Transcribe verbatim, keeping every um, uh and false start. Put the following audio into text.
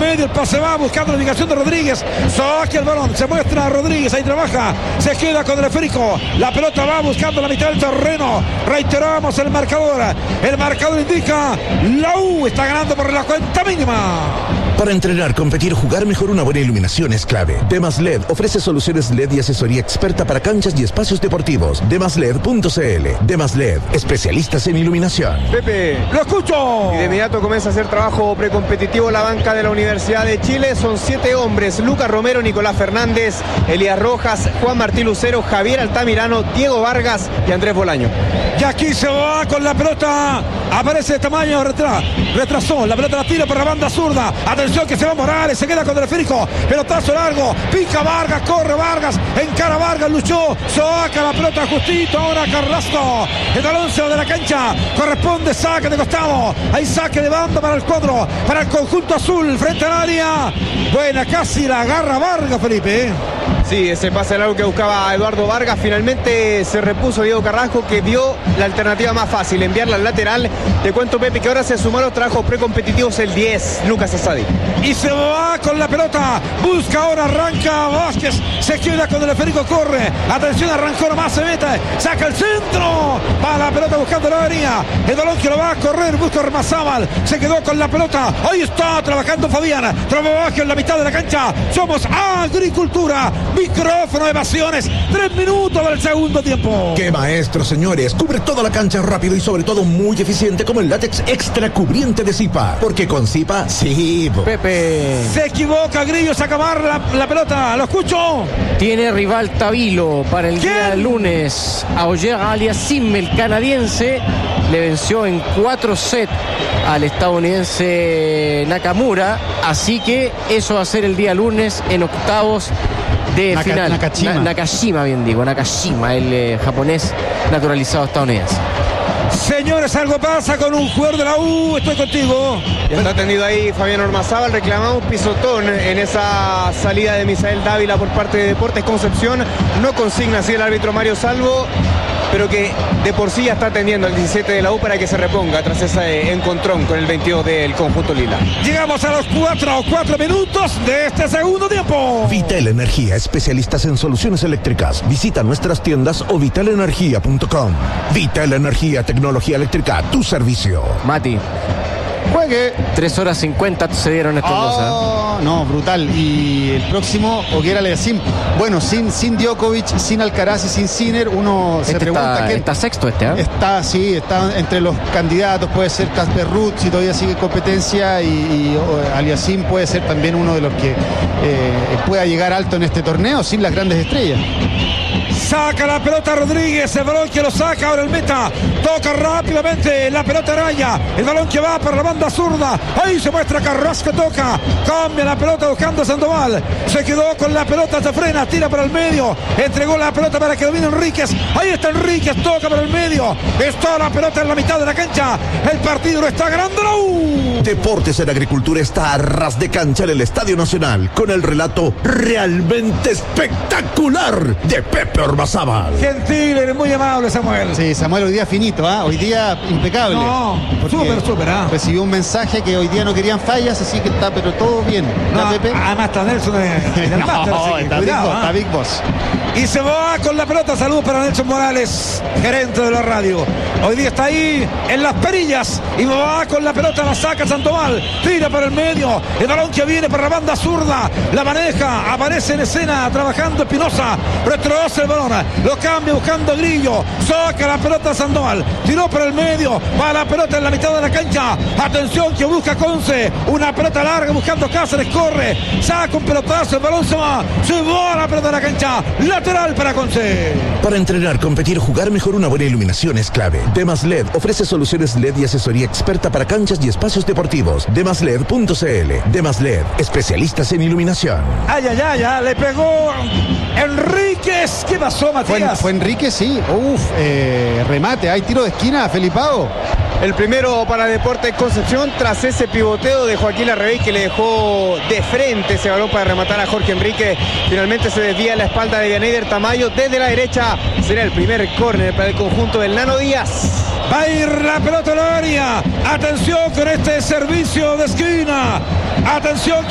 medio, el pase va buscando la ubicación de Rodríguez. Saca el balón, se muestra a Rodríguez, ahí trabaja, se queda con el esférico. La pelota va buscando la mitad del terreno. Reiteramos el marcador. El marcador indica la U está ganando por la cuenta mínima. Para entrenar, competir, jugar mejor, una buena iluminación es clave. Demas L E D ofrece soluciones L E D y asesoría experta para canchas y espacios deportivos. demas led punto cl. Demas L E D, especialistas en iluminación. Pepe, lo escucho. Y de inmediato comienza a hacer trabajo precompetitivo la banca de la Universidad de Chile. Son siete hombres: Lucas Romero, Nicolás Fernández, Elías Rojas, Juan Martín Lucero, Javier Altamirano, Diego Vargas y Andrés Bolaño. Y aquí se va con la pelota. Aparece de tamaño, retra, retrasó. La pelota la tira por la banda zurda. Atención que se va Morales, se queda con el esférico. Pelotazo largo. Pica Vargas, corre Vargas. Encara Vargas, luchó. Saca la pelota justito. Ahora Carrasco. El balón se va de la cancha. Corresponde saque de costado. Hay saque de banda para el cuadro. Para el conjunto azul. Frente al área. Buena, casi la agarra Vargas, Felipe. Sí, ese pase largo que buscaba Eduardo Vargas. Finalmente se repuso Diego Carrasco, que vio la alternativa más fácil, enviarla al lateral. Te cuento, Pepe, que ahora se sumaron los trabajos precompetitivos el diez, Lucas Asadi. Y se va con la pelota. Busca ahora, arranca Vázquez. Se queda con el esférico, corre. Atención, arrancó nomás, se mete. Saca el centro. Va la pelota buscando la avenida. El balón que lo va a correr. Busca Ormazábal. Se quedó con la pelota. Ahí está trabajando Fabián. Trabajo en la mitad de la cancha. Somos Agricultura. Micrófono, evasiones. Tres minutos del segundo tiempo. ¡Qué maestro, señores! Cubre toda la cancha rápido y sobre todo muy eficiente como el látex extra cubriente de Zipa. Porque con Zipa, sí. Pepe. Se equivoca Grillo, saca acabar la, la pelota. ¿Lo escucho? Tiene rival Tabilo para el ¿Quién? día lunes. Auger Aliassime, el canadiense, le venció en cuatro sets al estadounidense Nakamura. Así que eso va a ser el día lunes en octavos de Naka, final. Nakashima. Na, Nakashima, bien digo, Nakashima, el eh, japonés naturalizado estadounidense. Señores, algo pasa con un jugador de la U. Estoy contigo. Ya está atendido ahí Fabián Ormazábal. Reclamamos pisotón en esa salida de Misael Dávila por parte de Deportes Concepción. No consigna así el árbitro Mario Salvo, pero que de por sí ya está atendiendo al diecisiete de la U para que se reponga tras ese encontrón con el veintidós del conjunto lila. Llegamos a los cuatro o cuatro minutos de este segundo tiempo. Vital Energía, especialistas en soluciones eléctricas. Visita nuestras tiendas o vital energía punto com. Vital Energía, tecnología eléctrica a tu servicio. Mati, Juegue. tres horas cincuenta se dieron estos dos. ¿eh? Oh, no, brutal. Y el próximo, Auger Aliassime. Bueno, sin, sin Djokovic, sin Alcaraz y sin Sinner, uno se Este pregunta está, qué. está sexto este, ¿eh? Está, sí, está entre los candidatos. Puede ser Casper Ruud si todavía sigue en competencia. Y, y o, Aliassime puede ser también uno de los que eh, pueda llegar alto en este torneo sin las grandes estrellas. Saca la pelota Rodríguez, el balón que lo saca ahora el meta, toca rápidamente la pelota Araya, el balón que va para la banda zurda, ahí se muestra Carrasco, toca, cambia la pelota buscando a Sandoval, se quedó con la pelota, se frena, tira para el medio, entregó la pelota para que domine Enríquez, ahí está Enríquez, toca para el medio, está la pelota en la mitad de la cancha, el partido lo está ganando la U. Deportes en Agricultura está a ras de cancha en el Estadio Nacional con el relato realmente espectacular de Pepe Ormazábal. Gentil, eres muy amable, Samuel. Sí, Samuel, hoy día finito, ¿ah? Hoy día impecable. No, Porque súper, súper, ¿ah? Recibió un mensaje que hoy día no querían fallas, así que está, pero todo bien. ¿Está, No, Pepe? además está Nelson en el No, máster, así que está, cuidado, Big Boss, ¿ah? está Big Boss. Y se va con la pelota. Saludos para Nelson Morales, gerente de la radio. Hoy día está ahí en las perillas y va con la pelota, la saca Sandoval, tira para el medio, el balón que viene para la banda zurda, la maneja, aparece en escena trabajando Espinosa, retrocede el balón, lo cambia buscando Grillo, saca la pelota Sandoval, tiró para el medio, va la pelota en la mitad de la cancha, atención que busca Conce, una pelota larga buscando Cáceres, corre, saca un pelotazo, el balón se va, se va la pelota de la cancha, lateral para Conce. Para entrenar, competir, jugar mejor, una buena iluminación es clave. Demas L E D ofrece soluciones L E D y asesoría experta para canchas y espacios deportivos. demas led punto cl. Demas L E D, especialistas en iluminación. Ay, ay, ay, ay, le pegó Enríquez. ¿Qué pasó, Fue, Matías? fue Enrique, sí. Uf, eh, remate. Hay tiro de esquina, Felipao. El primero para Deportes Concepción tras ese pivoteo de Joaquín Larrabey que le dejó de frente ese balón para rematar a Jorge Enrique. Finalmente se desvía la espalda de Vianeyder Tamayo desde la derecha. Será el primer córner para el conjunto del Nano Díaz. Va a ir la pelota al área. Atención con este servicio de esquina. Atención.